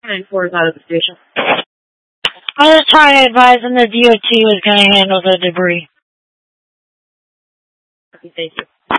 9-4 is out of the station. I was trying to advise them the DOT was going to handle the debris. Okay, thank you.